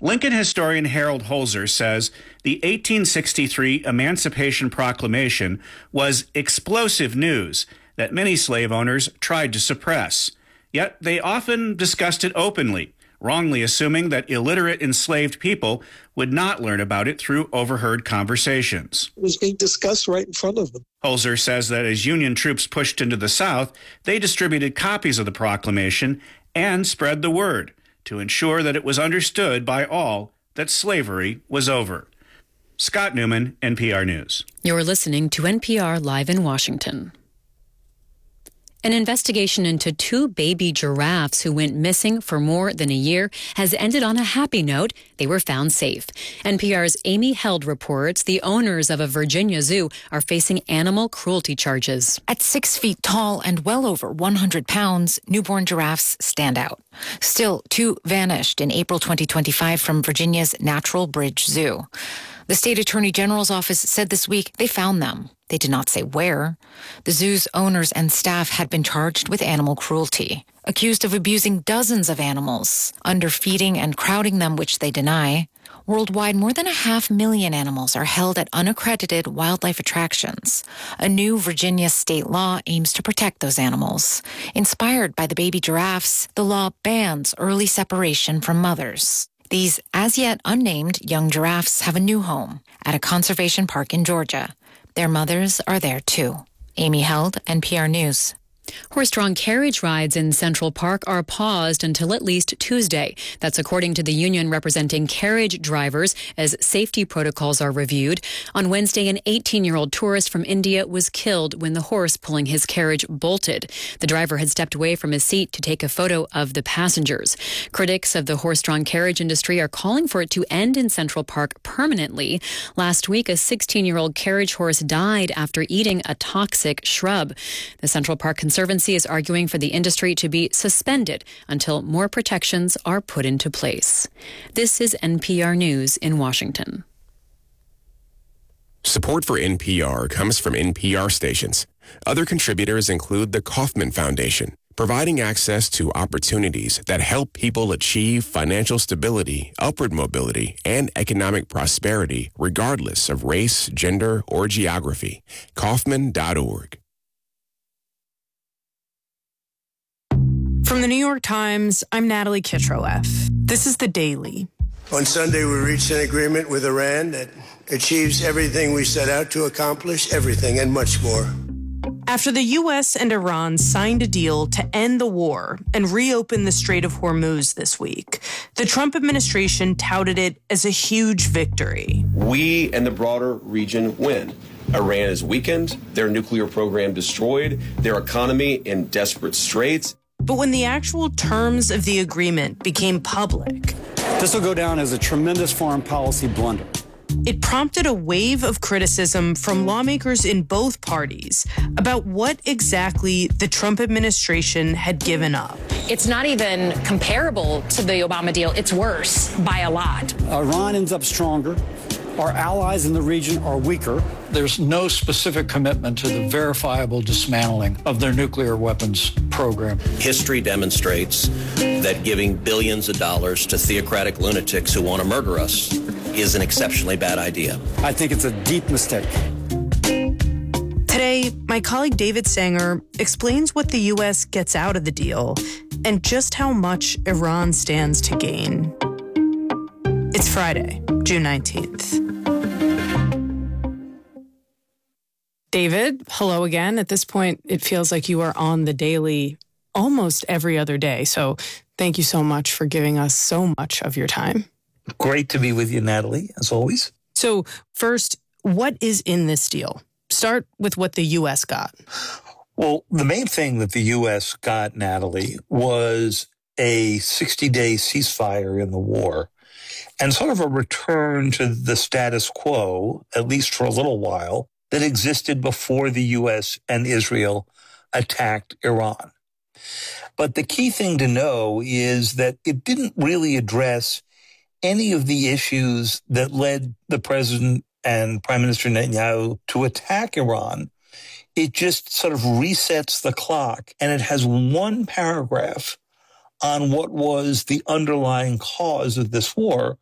Lincoln historian Harold Holzer says the 1863 Emancipation Proclamation was explosive news that many slave owners tried to suppress. Yet they often discussed it openly, wrongly assuming that illiterate enslaved people would not learn about it through overheard conversations. It was being discussed right in front of them. Holzer says that as Union troops pushed into the South, they distributed copies of the proclamation and spread the word to ensure that it was understood by all that slavery was over. Scott Newman, NPR News. You're listening to NPR Live in Washington. An investigation into 2 baby giraffes who went missing for more than a year has ended on a happy note. They were found safe. NPR's Amy Held reports the owners of a Virginia zoo are facing animal cruelty charges. At 6 feet tall and well over 100 pounds, newborn giraffes stand out. Still, 2 vanished in April 2025 from Virginia's Natural Bridge Zoo. The state attorney general's office said this week they found them. They did not say where. The zoo's owners and staff had been charged with animal cruelty, accused of abusing dozens of animals, underfeeding and crowding them, which they deny. Worldwide, more than 500,000 animals are held at unaccredited wildlife attractions. A new Virginia state law aims to protect those animals. Inspired by the baby giraffes, the law bans early separation from mothers. These as-yet unnamed young giraffes have a new home at a conservation park in Georgia. Their mothers are there, too. Amy Held, NPR News. Horse-drawn carriage rides in Central Park are paused until at least Tuesday. That's according to the union representing carriage drivers as safety protocols are reviewed. On Wednesday, an 18-year-old tourist from India was killed when the horse pulling his carriage bolted. The driver had stepped away from his seat to take a photo of the passengers. Critics of the horse-drawn carriage industry are calling for it to end in Central Park permanently. Last week, a 16-year-old carriage horse died after eating a toxic shrub. The Central Park Conservancy is arguing for the industry to be suspended until more protections are put into place. This is NPR News in Washington. Support for NPR comes from NPR stations. Other contributors include the Kauffman Foundation, providing access to opportunities that help people achieve financial stability, upward mobility, and economic prosperity regardless of race, gender, or geography. Kauffman.org. From the New York Times, I'm Natalie Kitroeff. This is The Daily. On Sunday, we reached an agreement with Iran that achieves everything we set out to accomplish, everything and much more. After the U.S. and Iran signed a deal to end the war and reopen the Strait of Hormuz this week, the Trump administration touted it as a huge victory. We and the broader region win. Iran is weakened, their nuclear program destroyed, their economy in desperate straits. But when the actual terms of the agreement became public, this will go down as a tremendous foreign policy blunder. It prompted a wave of criticism from lawmakers in both parties about what exactly the Trump administration had given up. It's not even comparable to the Obama deal. It's worse by a lot. Iran ends up stronger. Our allies in the region are weaker. There's no specific commitment to the verifiable dismantling of their nuclear weapons program. History demonstrates that giving billions of dollars to theocratic lunatics who want to murder us is an exceptionally bad idea. I think it's a deep mistake. Today, my colleague David Sanger explains what the U.S. gets out of the deal and just how much Iran stands to gain. It's Friday, June 19th. David, hello again. At this point, it feels like you are on The Daily almost every other day. So thank you so much for giving us so much of your time. Great to be with you, Natalie, as always. So first, what is in this deal? Start with what the U.S. got. Well, the main thing that the U.S. got, Natalie, was a 60-day ceasefire in the war and sort of a return to the status quo, at least for a little while, that existed before the U.S. and Israel attacked Iran. But the key thing to know is that it didn't really address any of the issues that led the president and Prime Minister Netanyahu to attack Iran. It just sort of resets the clock, and it has one paragraph on what was the underlying cause of this war,